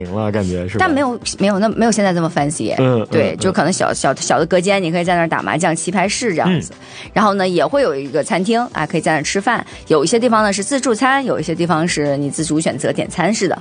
了，感觉是吧？ 但没有现在这么 fancy，对，就可能小的隔间，你可以在那儿打麻将、棋牌室这样子。然后呢，也会有一个餐厅啊，可以在那儿吃饭。有一些地方呢是自助餐，有一些地方是你自主选择点餐式的。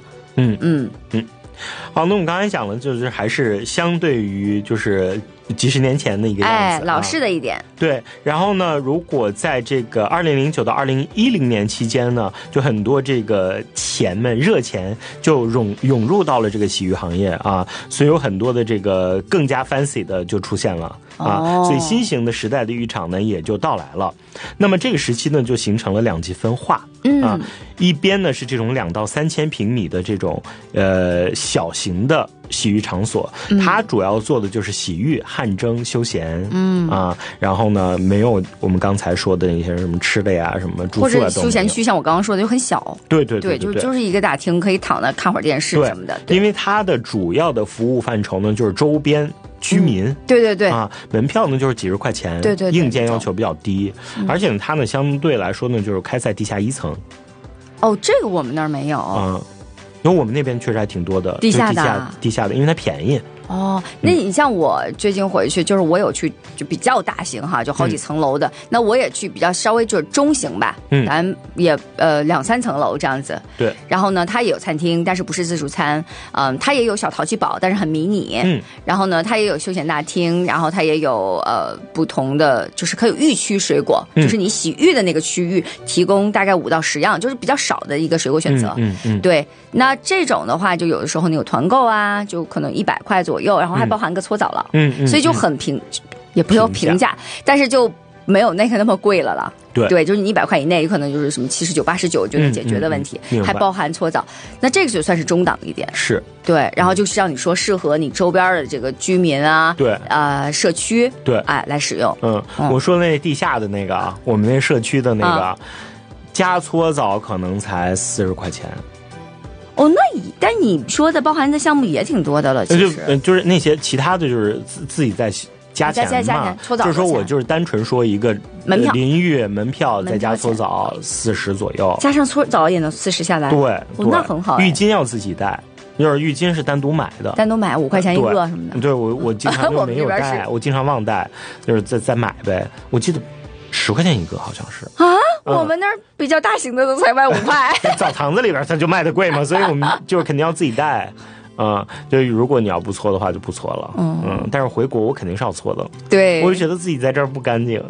好，那我们刚才讲了，就是还是相对于就是几十年前的一个样子， 老式的一点。 对，然后呢，如果在这个2009到2010年期间呢，就很多这个热钱就涌入到了这个洗浴行业啊，所以有很多的这个更加 fancy 的就出现了啊，所以新型的时代的浴场呢也就到来了。那么这个时期呢，就形成了两极分化啊，一边呢是这种2到3千平米的这种小型的洗浴场所，它主要做的就是洗浴、汗蒸、休闲，然后呢，没有我们刚才说的那些什么吃的呀、什么住宿啊， 或者休闲区，像我刚刚说的就很小， 对， 就是一个大厅，可以躺那看会儿电视什么的。 因为它的主要的服务范畴呢，就是周边居民， 对啊， 门票呢就是几十块钱， 对， 硬件要求比较低，而且呢，它呢相对来说呢，就是开在地下1层。 哦，这个我们那儿没有因为我们那边确实还挺多的地下的，因为它便宜。 那你像我最近回去，就是我有去就比较大型哈，就好几层楼的，那我也去比较稍微就是中型吧，咱也2-3层楼这样子。 对。 然后呢，它也有餐厅，但是不是自助餐，它也有小淘气堡，但是很迷你。然后呢，它也有休闲大厅，然后它也有不同的，就是可以有浴区水果，就是你洗浴的那个区域提供大概5到10样，就是比较少的一个水果选择。对。那这种的话，就有的时候你有团购啊，就可能100块左右，然后还包含个搓澡了，所以就很也不是平价，但是就没有那个那么贵了啦。对，就是你100块以内，有可能就是什么79、89就能解决的问题，还包含搓澡，那这个就算是中档一点。 是， 对，然后就是让你说适合你周边的这个居民啊， 对， 社区， 对， 来使用。 我说那地下的那个，我们那社区的那个，加搓澡可能才40块钱。 但你说的包含的项目也挺多的了，其实就是那些其他的就是自己在加钱嘛， 搓澡就是说我就是单纯说一个门票淋浴门票再加搓澡40左右， 加上搓澡也能40下来。 对， 那很好。 浴巾要自己带，就是浴巾是单独买的，5块钱一个什么的。对，我经常就没有带，我经常忘带，就是再买呗。我记得10块钱一个好像是啊。我们那儿比较大型的都才卖5块。 澡堂子里边它就卖的贵嘛，所以我们就是肯定要自己带。就如果你要不搓的话就不搓了。但是回国我肯定是要搓的。 对， 我就觉得自己在这儿不干净。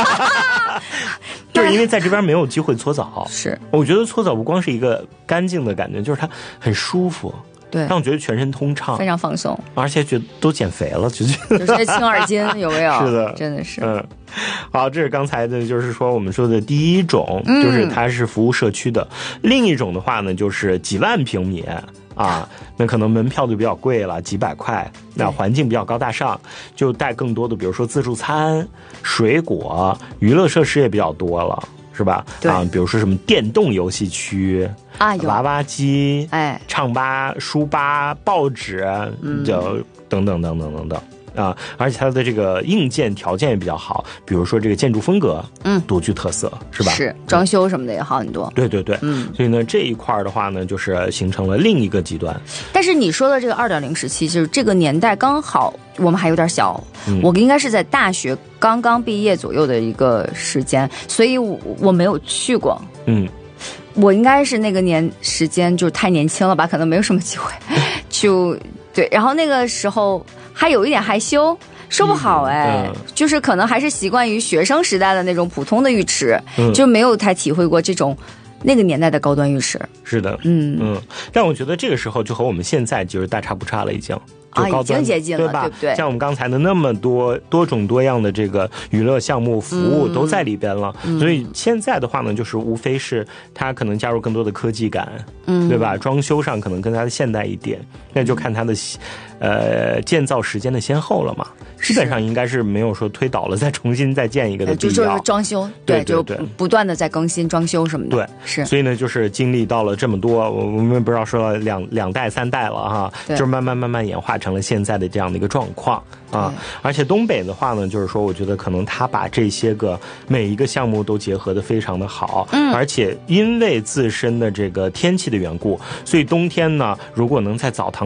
就是因为在这边没有机会搓澡。 是， 我觉得搓澡不光是一个干净的感觉，就是它很舒服。 对， 让我觉得全身通畅， 非常放松， 而且觉得都减肥了，就是轻耳筋，有没有？ 是的， 真的是。 好，这是刚才的，就是说我们说的第一种，就是它是服务社区的。另一种的话呢，就是几万平米啊，那可能门票就比较贵了，几百块，那环境比较高大上，就带更多的，比如说自助餐、水果、娱乐设施也比较多了。是吧？比如说什么电动游戏区娃娃机，唱吧、书吧、报纸，就等等而且它的这个硬件条件也比较好，比如说这个建筑风格，独具特色，是吧？ 是，装修什么的也好很多。 对，所以呢，这一块的话呢，就是形成了另一个极端。 但是你说的这个2.0时期，就是这个年代刚好我们还有点小，我应该是在大学刚刚毕业左右的一个时间，所以我没有去过。我应该是那个时间就太年轻了吧，可能没有什么机会。对，然后那个时候还有一点害羞，说不好就是可能还是习惯于学生时代的那种普通的浴池，就没有太体会过这种那个年代的高端浴池。 是的，但我觉得这个时候就和我们现在就是大差不差了，已经。 已经接近了， 对吧？ 对不对？ 像我们刚才的那么多种多样的这个娱乐项目服务都在里边了，所以现在的话呢，就是无非是它可能加入更多的科技感，对吧？装修上可能更加的现代一点，那就看它的建造时间的先后了嘛。基本上应该是没有说推倒了再重新再建一个的必要， 就是装修，对，就不断的在更新装修什么的。 对， 是。 所以呢，就是经历到了这么多，我们不知道说两代3代了哈，就是慢慢演化成成了现在的这样的一个状况啊。而且东北的话呢，就是说我觉得可能他把这些个每一个项目都结合得非常的好，而且因为自身的这个天气的缘故，所以冬天呢，如果能在澡堂